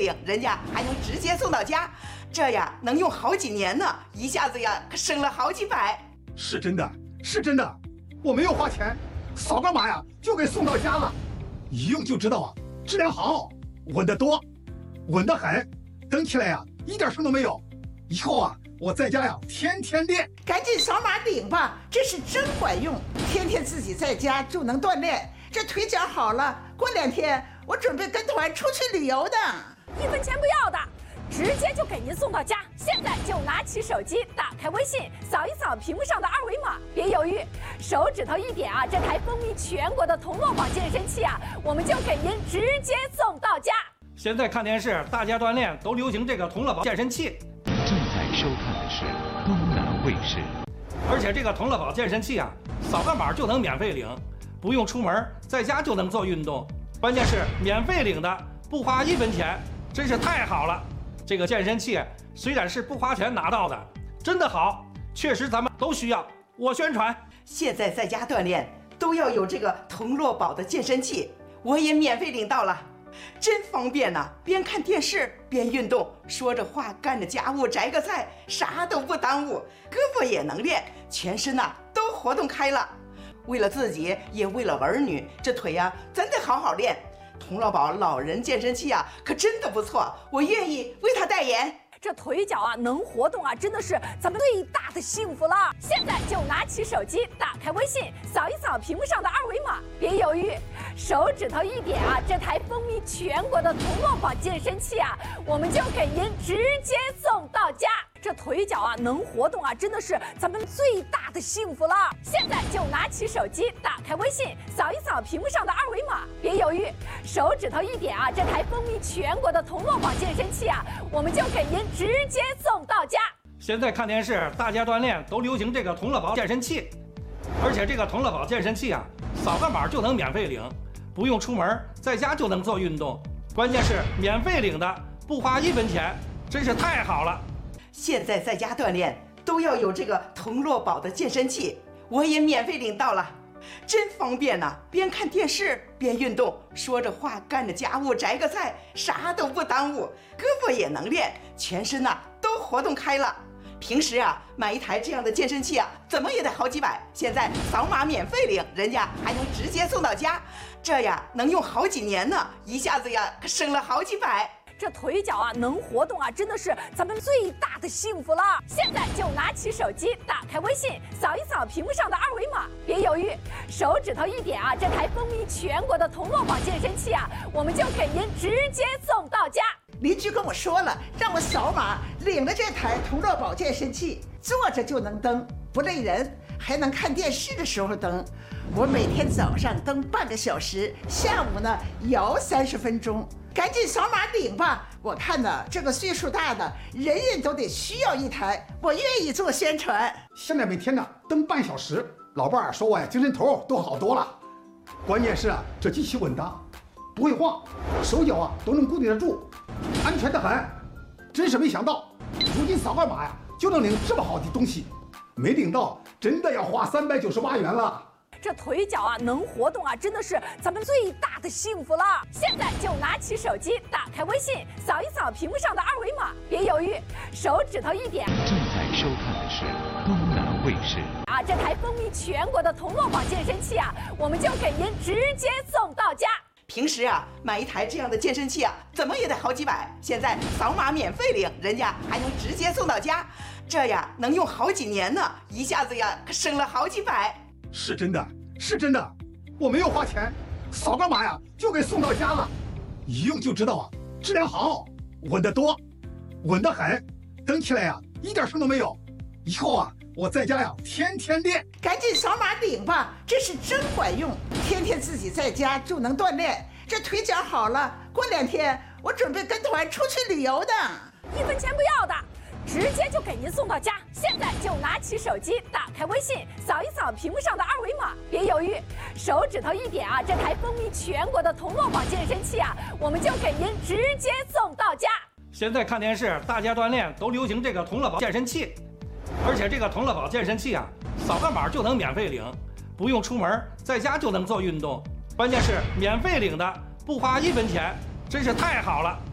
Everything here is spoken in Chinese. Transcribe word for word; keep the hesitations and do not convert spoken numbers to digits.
领，人家还能直接送到家，这呀能用好几年呢，一下子呀可省了好几百。 是真的，是真的，我没有花钱，扫个码呀就给送到家了，一用就知道啊，质量好，稳得多，稳得很，蹬起来呀一点声都没有。以后啊，我在家呀天天练。 赶紧扫码领吧，这是真管用，天天自己在家就能锻炼，这腿脚好了，过两天我准备跟团出去旅游的。 一分钱不要的，直接就给您送到家。现在就拿起手机，打开微信，扫一扫屏幕上的二维码，别犹豫，手指头一点啊，这台风靡全国的同乐宝健身器啊，我们就给您直接送到家。 现在看电视，大家锻炼都流行这个同乐宝健身器。 正在收看的是东南卫视。 而且这个同乐宝健身器啊，扫个码就能免费领，不用出门，在家就能做运动。关键是免费领的，不花一分钱，真是太好了。这个健身器虽然是不花钱拿到的，真的好，确实咱们都需要。我宣传， 现在在家锻炼都要有这个同乐宝的健身器，我也免费领到了。真方便呐、啊！边看电视边运动，说着话干着家务，摘个菜，啥都不耽误，胳膊也能练，全身呐、啊、都活动开了。为了自己，也为了儿女，这腿呀、啊、真得好好练。同乐宝老人健身器啊，可真的不错，我愿意为他代言。 这腿脚啊能活动啊，真的是咱们最大的幸福了。现在就拿起手机，打开微信，扫一扫屏幕上的二维码，别犹豫，手指头一点啊，这台风靡全国的同乐宝健身器啊，我们就给您直接送到家。这腿脚啊能活动啊，真的是咱们最大的幸福了。现在就拿起手机，打开微信，扫一扫屏幕上的二维码，别犹豫，手指头一点啊，这台风靡全国的同乐宝健身器啊，我们就给您直接送到家。 现在看电视，大家锻炼都流行这个同乐宝健身器，而且这个同乐宝健身器啊，扫个码就能免费领，不用出门，在家就能做运动。关键是免费领的，不花一分钱，真是太好了。 现在在家锻炼都要有这个同乐宝的健身器，我也免费领到了，真方便呐、啊！边看电视边运动，说着话干着家务，摘个菜，啥都不耽误，胳膊也能练，全身呐、啊、都活动开了。平时啊买一台这样的健身器啊，怎么也得好几百，现在扫码免费领，人家还能直接送到家，这呀能用好几年呢，一下子呀可省了好几百。 这腿脚啊能活动啊，真的是咱们最大的幸福了。现在就拿起手机，打开微信，扫一扫屏幕上的二维码，别犹豫，手指头一点啊，这台风靡全国的同乐宝健身器啊，我们就给您直接送到家。 邻居跟我说了，让我扫码领了这台同乐宝健身器，坐着就能蹬，不累人，还能看电视的时候蹬。我每天早上蹬半个小时，下午呢摇三十分钟。赶紧扫码领吧！我看呢，这个岁数大的人人都得需要一台，我愿意做宣传。 现在每天呢蹬半小时，老伴儿说我呀精神头都好多了。关键是啊，这机器稳当，不会晃，手脚啊都能固定得住，安全得很。真是没想到，如今扫个码呀就能领这么好的东西，没领到真的要花三百九十八元了。 这腿脚啊能活动啊，真的是咱们最大的幸福了。现在就拿起手机，打开微信，扫一扫屏幕上的二维码，别犹豫，手指头一点。 正在收看的是东南卫视。 啊，这台风靡全国的同乐宝健身器啊，我们就给您直接送到家。 平时啊买一台这样的健身器啊，怎么也得好几百，现在扫码免费领，人家还能直接送到家，这呀能用好几年呢，一下子呀可省了好几百。 是真的，是真的，我没有花钱，扫个码呀就给送到家了，一用就知道啊，质量好，稳得多，稳得很，蹬起来呀一点声都没有。以后啊我在家呀天天练。 赶紧扫码领吧，这是真管用，天天自己在家就能锻炼，这腿脚好了，过两天我准备跟团出去旅游的。 一分钱不要的，直接就给您送到家。现在就拿起手机，打开微信，扫一扫屏幕上的二维码，别犹豫，手指头一点啊，这台风靡全国的同乐宝健身器啊，我们就给您直接送到家。 现在看电视，大家锻炼都流行这个同乐宝健身器，而且这个同乐宝健身器啊，扫个码就能免费领，不用出门，在家就能做运动。关键是免费领的，不花一分钱，真是太好了。